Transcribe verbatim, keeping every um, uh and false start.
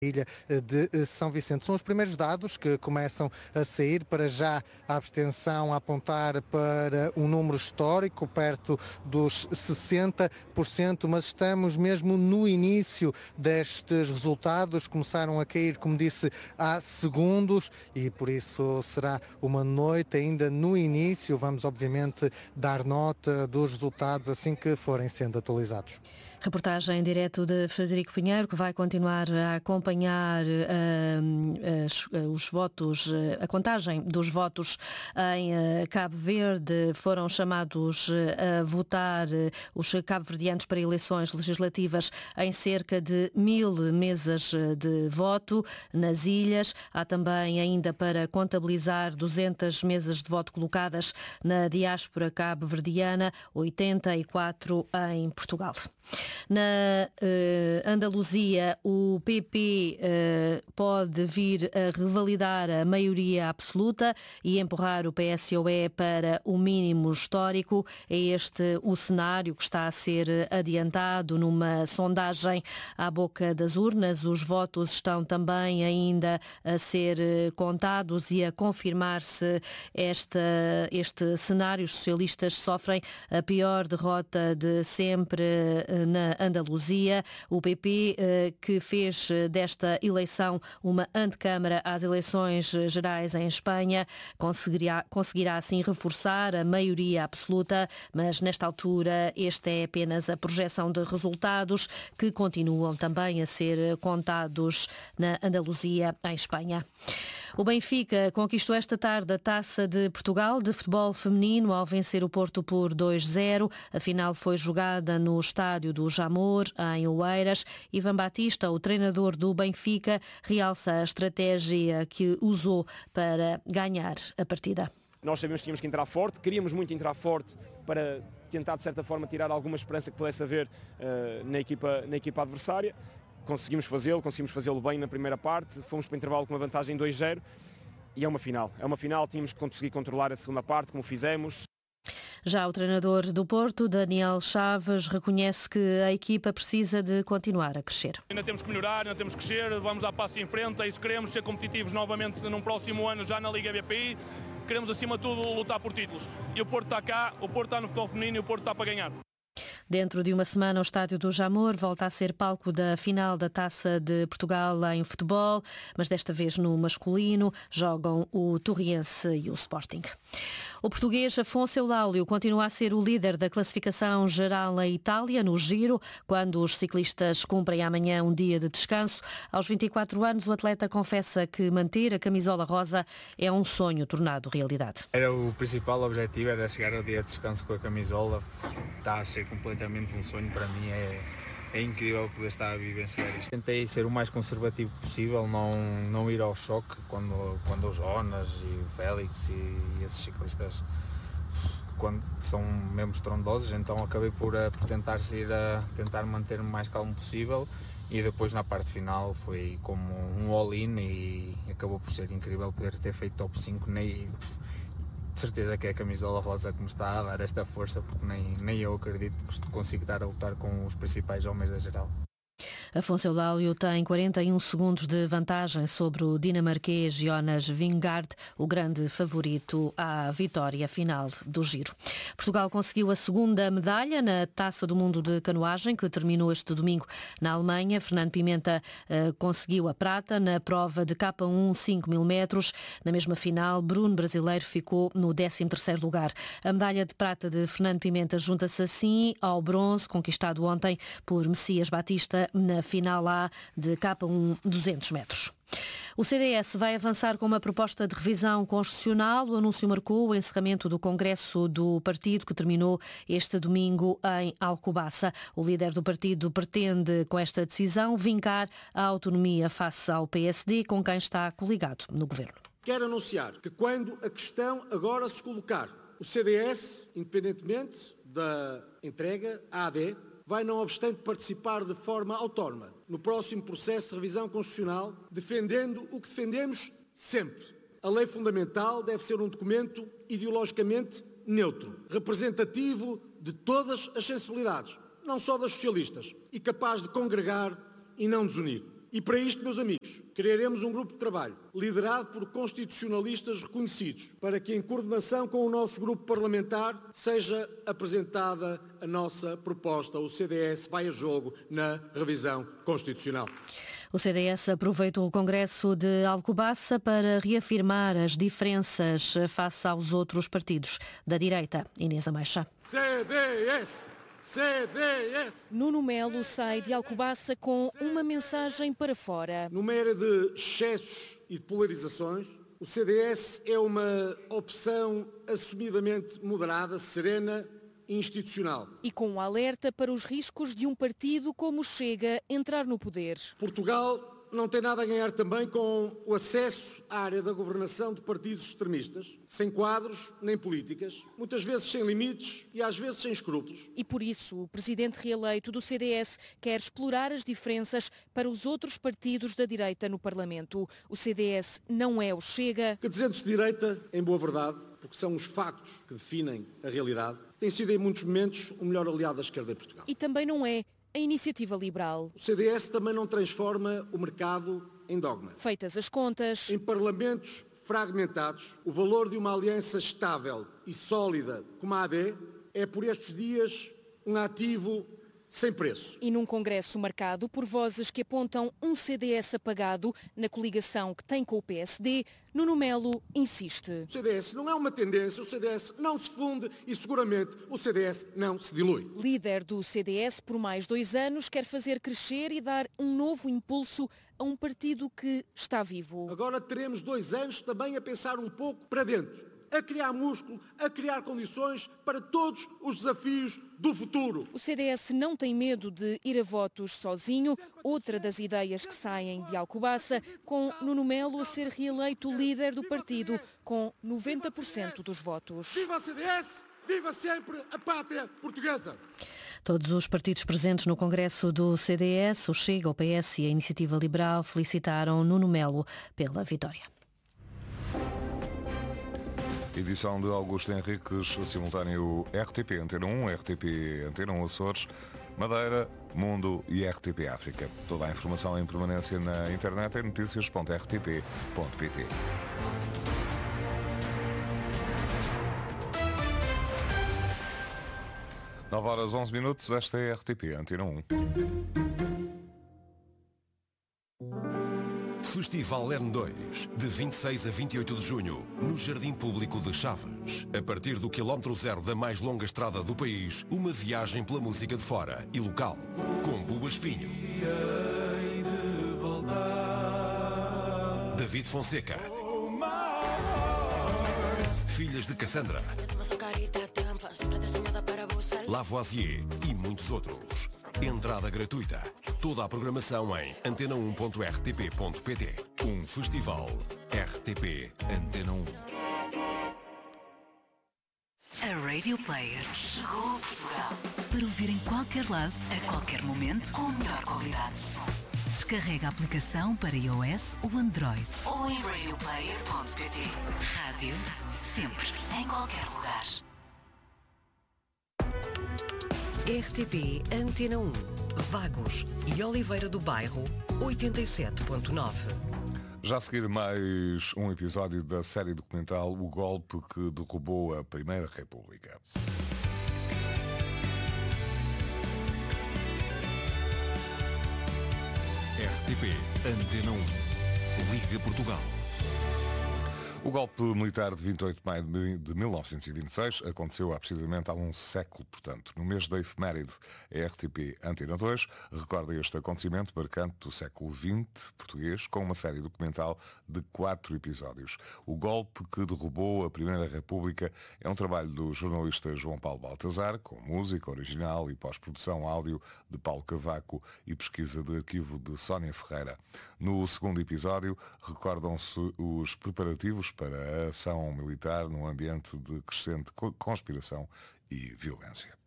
ilha de São Vicente. São os primeiros dados que começam a sair. Para já a abstenção a apontar para um número histórico, perto dos sessenta por cento, mas estamos mesmo no início destes resultados. Começaram a cair, como disse, há segundos e por isso será uma noite ainda no início. Vamos obviamente dar nota dos resultados assim que forem sendo atualizados. Reportagem em direto de Frederico Pinheiro, que vai continuar a acompanhar uh, as, uh, os votos, uh, a contagem dos votos em uh, Cabo Verde. Foram chamados uh, a votar uh, os cabo-verdianos para eleições legislativas em cerca de mil mesas de voto nas ilhas. Há também ainda para contabilizar duzentas mesas de voto colocadas na diáspora cabo-verdiana, oitenta e quatro em Portugal. Na uh, Andaluzia, o P P uh, pode vir a revalidar a maioria absoluta e empurrar o P S O E para o mínimo histórico. É este o cenário que está a ser adiantado numa sondagem à boca das urnas. Os votos estão também ainda a ser contados e a confirmar-se esta, este cenário. Os socialistas sofrem a pior derrota de sempre na Andaluzia. O P P, que fez desta eleição uma antecâmara às eleições gerais em Espanha, conseguirá, conseguirá assim reforçar a maioria absoluta, mas nesta altura esta é apenas a projeção de resultados que continuam também a ser contados na Andaluzia, em Espanha. O Benfica conquistou esta tarde a Taça de Portugal de futebol feminino ao vencer o Porto por dois zero. A final foi jogada no estádio do Jamor, em Oeiras. Ivan Batista, o treinador do Benfica, realça a estratégia que usou para ganhar a partida. Nós sabemos que tínhamos que entrar forte, queríamos muito entrar forte para tentar, de certa forma, tirar alguma esperança que pudesse haver uh, na, equipa, na equipa adversária. Conseguimos fazê-lo, conseguimos fazê-lo bem na primeira parte, fomos para o intervalo com uma vantagem dois zero e é uma final. É uma final, tínhamos que conseguir controlar a segunda parte, como fizemos. Já o treinador do Porto, Daniel Chaves, reconhece que a equipa precisa de continuar a crescer. Ainda temos que melhorar, ainda temos que crescer, vamos dar passo em frente, é isso que queremos, ser competitivos novamente num próximo ano já na Liga B P I. Queremos acima de tudo lutar por títulos. E o Porto está cá, o Porto está no futebol feminino e o Porto está para ganhar. Dentro de uma semana, o estádio do Jamor volta a ser palco da final da Taça de Portugal em futebol, mas desta vez no masculino jogam o Torriense e o Sporting. O português Afonso Eulálio continua a ser o líder da classificação geral na Itália, no Giro, quando os ciclistas cumprem amanhã um dia de descanso. Aos vinte e quatro anos, o atleta confessa que manter a camisola rosa é um sonho tornado realidade. Era o principal objetivo, era chegar ao dia de descanso com a camisola. Está a ser completamente um sonho para mim, é, é incrível poder estar a vivenciar isto. Tentei ser o mais conservativo possível, não, não ir ao choque quando, quando o Jonas e o Félix e, e esses ciclistas quando são mesmo estrondosos, então acabei por, por tentar, ir a, tentar manter-me o mais calmo possível e depois na parte final foi como um all-in e acabou por ser incrível poder ter feito top cinco. Nem, de certeza que é a camisola rosa que me está a dar esta força, porque nem, nem eu acredito que consigo estar a lutar com os principais homens da geral. Afonso Eulálio tem quarenta e um segundos de vantagem sobre o dinamarquês Jonas Vingegaard, o grande favorito à vitória final do Giro. Portugal conseguiu a segunda medalha na Taça do Mundo de Canoagem, que terminou este domingo na Alemanha. Fernando Pimenta uh, conseguiu a prata na prova de K um cinco mil metros. Na mesma final, Bruno Brasileiro ficou no décimo terceiro lugar. A medalha de prata de Fernando Pimenta junta-se assim ao bronze conquistado ontem por Messias Batista na final A de K um duzentos metros. O C D S vai avançar com uma proposta de revisão constitucional. O anúncio marcou o encerramento do Congresso do partido, que terminou este domingo em Alcobaça. O líder do partido pretende, com esta decisão, vincar a autonomia face ao P S D, com quem está coligado no governo. Quero anunciar que quando a questão agora se colocar, o C D S, independentemente da entrega à A D, vai, não obstante, participar de forma autónoma no próximo processo de revisão constitucional, defendendo o que defendemos sempre. A lei fundamental deve ser um documento ideologicamente neutro, representativo de todas as sensibilidades, não só das socialistas, e capaz de congregar e não desunir. E para isto, meus amigos, criaremos um grupo de trabalho liderado por constitucionalistas reconhecidos para que, em coordenação com o nosso grupo parlamentar, seja apresentada a nossa proposta. O C D S vai a jogo na revisão constitucional. O C D S aproveitou o Congresso de Alcobaça para reafirmar as diferenças face aos outros partidos da direita. Inês Ameixa. C D S! C D S! Nuno Melo sai de Alcobaça com uma mensagem para fora. Numa era de excessos e de polarizações, o C D S é uma opção assumidamente moderada, serena e institucional. E com um alerta para os riscos de um partido como o Chega entrar no poder. Portugal não tem nada a ganhar também com o acesso à área da governação de partidos extremistas, sem quadros nem políticas, muitas vezes sem limites e às vezes sem escrúpulos. E por isso o presidente reeleito do C D S quer explorar as diferenças para os outros partidos da direita no Parlamento. O C D S não é o Chega. Que dizendo-se direita, em boa verdade, porque são os factos que definem a realidade, tem sido em muitos momentos o melhor aliado da esquerda em Portugal. E também não é a Iniciativa Liberal. O C D S também não transforma o mercado em dogma. Feitas as contas, em parlamentos fragmentados, o valor de uma aliança estável e sólida como a A D é por estes dias um ativo sem preço. E num congresso marcado por vozes que apontam um C D S apagado na coligação que tem com o P S D, Nuno Melo insiste. O C D S não é uma tendência, o C D S não se funde e seguramente o C D S não se dilui. Líder do C D S por mais dois anos, quer fazer crescer e dar um novo impulso a um partido que está vivo. Agora teremos dois anos também a pensar um pouco para dentro, a criar músculo, a criar condições para todos os desafios do futuro. O C D S não tem medo de ir a votos sozinho, outra das ideias que saem de Alcobaça, com Nuno Melo a ser reeleito líder do partido, com noventa por cento dos votos. Viva o C D S! Viva sempre a pátria portuguesa! Todos os partidos presentes no Congresso do C D S, o Chega, o P S e a Iniciativa Liberal, felicitaram Nuno Melo pela vitória. Edição de Augusto Henriques, simultâneo R T P Antena um, R T P Antena um Açores, Madeira, Mundo e R T P África. Toda a informação em permanência na internet em notícias ponto r t p ponto p t. nove horas onze minutos, esta é a R T P Antena um. Festival N dois, de vinte e seis a vinte e oito de junho, no Jardim Público de Chaves. A partir do quilómetro zero da mais longa estrada do país, uma viagem pela música de fora e local, com Buba Espinho, David Fonseca, Filhas de Cassandra, Lavoisier e muitos outros. Entrada gratuita. Toda a programação em antena um ponto r t p ponto p t. Um festival R T P Antena um. A Radio Player chegou a Portugal para ouvir em qualquer lado, a qualquer momento, com a melhor qualidade de som. Descarrega a aplicação para iOS ou Android ou em radio player ponto p t. Rádio sempre, em qualquer lugar. R T P Antena um, Vagos e Oliveira do Bairro, oitenta e sete ponto nove. Já a seguir mais um episódio da série documental O Golpe que Derrubou a Primeira República. R T P Antena um, Liga Portugal. O golpe militar de vinte e oito de maio de mil novecentos e vinte e seis aconteceu há precisamente há um século, portanto. No mês da efeméride, a R T P Antena dois recorda este acontecimento marcante do século vinte português com uma série documental de quatro episódios. O golpe que derrubou a Primeira República é um trabalho do jornalista João Paulo Baltazar, com música original e pós-produção áudio de Paulo Cavaco e pesquisa de arquivo de Sónia Ferreira. No segundo episódio, recordam-se os preparativos para a ação militar num ambiente de crescente conspiração e violência.